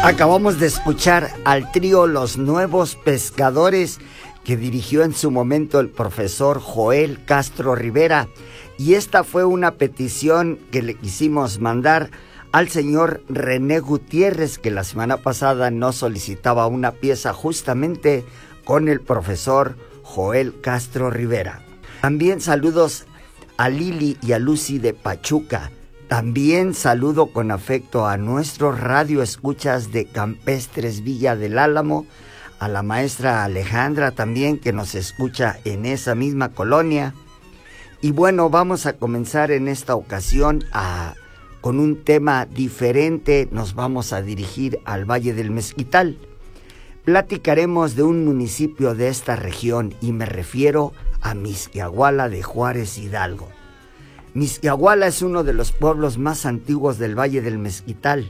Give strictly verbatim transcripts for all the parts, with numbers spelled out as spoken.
Acabamos de escuchar al trío Los Nuevos Pescadores, que dirigió en su momento el profesor Joel Castro Rivera, y esta fue una petición que le quisimos mandar al señor René Gutiérrez, que la semana pasada nos solicitaba una pieza justamente con el profesor Joel Castro Rivera. También saludos a Lili y a Lucy de Pachuca. También saludo con afecto a nuestros radioescuchas de Campestres Villa del Álamo, a la maestra Alejandra también, que nos escucha en esa misma colonia. Y bueno, vamos a comenzar en esta ocasión a, con un tema diferente. Nos vamos a dirigir al Valle del Mezquital. Platicaremos de un municipio de esta región y me refiero a Mixquiahuala de Juárez Hidalgo. Mixquiahuala es uno de los pueblos más antiguos del Valle del Mezquital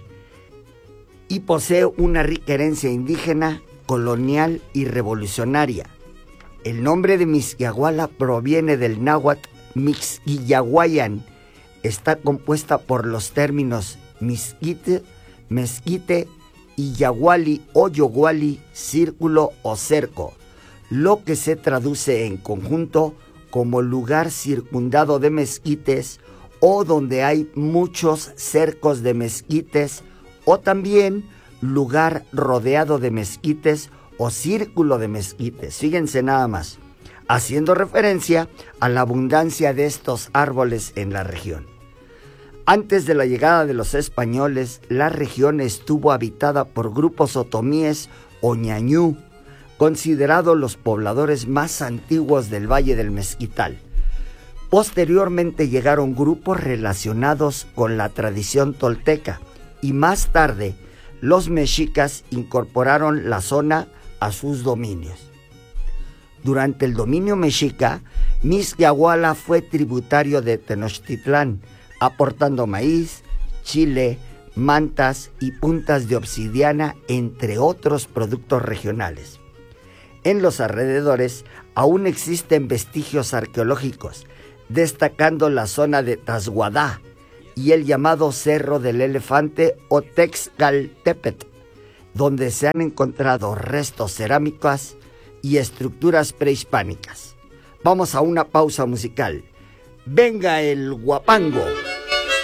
y posee una rica herencia indígena, colonial y revolucionaria. El nombre de Mixquiahuala proviene del náhuatl Mixquiahuayan. Está compuesta por los términos mezquite, mezquite y yahuali o yoguali, círculo o cerco, lo que se traduce en conjunto como lugar circundado de mezquites o donde hay muchos cercos de mezquites, o también lugar rodeado de mezquites o círculo de mezquites. Fíjense nada más, haciendo referencia a la abundancia de estos árboles en la región. Antes de la llegada de los españoles, la región estuvo habitada por grupos otomíes o ñañú, considerados los pobladores más antiguos del Valle del Mezquital. Posteriormente llegaron grupos relacionados con la tradición tolteca y más tarde los mexicas incorporaron la zona a sus dominios. Durante el dominio mexica, Mixquiahuala fue tributario de Tenochtitlán, aportando maíz, chile, mantas y puntas de obsidiana, entre otros productos regionales. En los alrededores aún existen vestigios arqueológicos, destacando la zona de Tasguadá y el llamado Cerro del Elefante o Texcaltepetl, donde se han encontrado restos cerámicos y estructuras prehispánicas. Vamos a una pausa musical. ¡Venga el guapango!